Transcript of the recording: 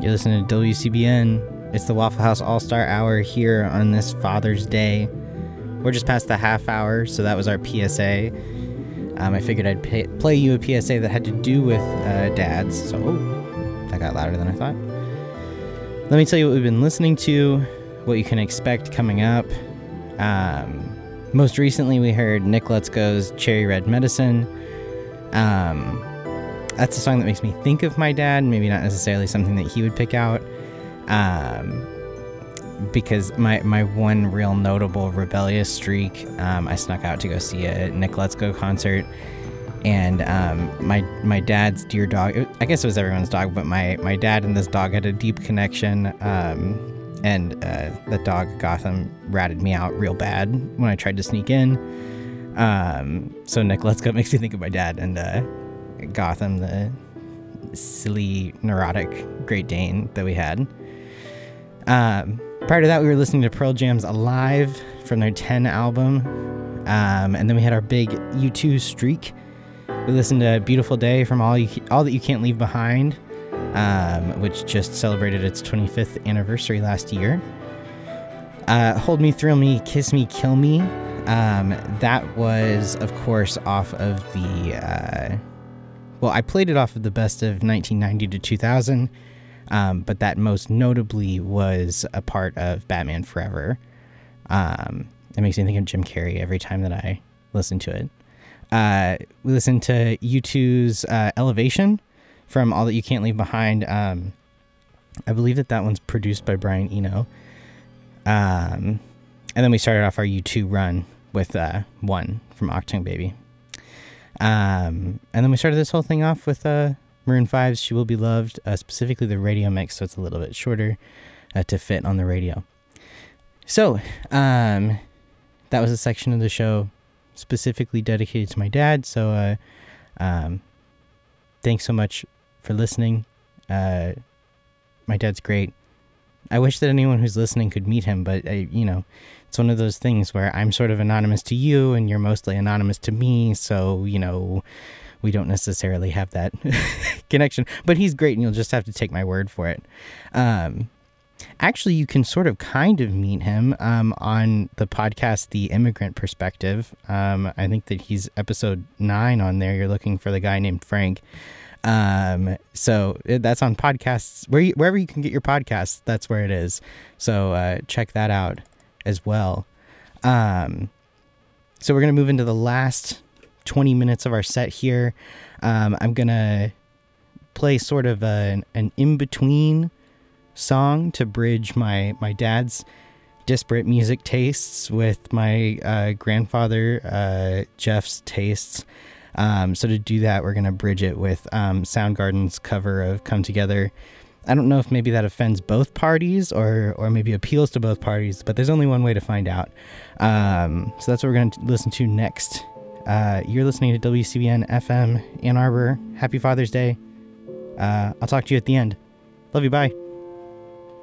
You're listening to WCBN. It's the Waffle House All-Star Hour here on this Father's Day. We're just past the half hour, so that was our PSA. I figured I'd play you a PSA that had to do with dads. So, that got louder than I thought. Let me tell you what we've been listening to, what you can expect coming up. Most recently, we heard Nick Let's Go's Cherry Red Medicine. That's a song that makes me think of my dad, maybe not necessarily something that he would pick out. Because my one real notable rebellious streak, I snuck out to go see a Nick Let's Go concert, and my dad's dear dog, I guess it was everyone's dog, but my dad and this dog had a deep connection, and the dog Gotham ratted me out real bad when I tried to sneak in. So Nick Let's Go makes me think of my dad, and Gotham, the silly, neurotic Great Dane that we had. Prior to that, we were listening to Pearl Jam's Alive from their 10 album. And then we had our big U2 streak. We listened to Beautiful Day from All That You Can't Leave Behind, which just celebrated its 25th anniversary last year. Hold Me, Thrill Me, Kiss Me, Kill Me. That was, of course, off of the... I played it off of the best of 1990 to 2000. But that most notably was a part of Batman Forever. It makes me think of Jim Carrey every time that I listen to it. We listened to U2's Elevation from All That You Can't Leave Behind. I believe that one's produced by Brian Eno. And then we started off our U2 run with One from Octung Baby. And then we started this whole thing off with... Maroon 5's She Will Be Loved, specifically the radio mix, so it's a little bit shorter to fit on the radio. So, that was a section of the show specifically dedicated to my dad, so thanks so much for listening. My dad's great. I wish that anyone who's listening could meet him, but, it's one of those things where I'm sort of anonymous to you, and you're mostly anonymous to me, so, we don't necessarily have that connection, but he's great, and you'll just have to take my word for it. Actually, you can sort of kind of meet him on the podcast, The Immigrant Perspective. I think that he's episode 9 on there. You're looking for the guy named Frank. So that's on podcasts, wherever you can get your podcasts, that's where it is. So check that out as well. So we're going to move into the last 20 minutes of our set here. I'm gonna play sort of an in-between song to bridge my dad's disparate music tastes with my grandfather Jeff's tastes. So to do that, we're gonna bridge it with Soundgarden's cover of Come Together. I don't know if maybe that offends both parties or maybe appeals to both parties, but there's only one way to find out. So that's what we're going to listen to next. You're listening to WCBN FM Ann Arbor. Happy Father's Day. I'll talk to you at the end. Love you. Bye.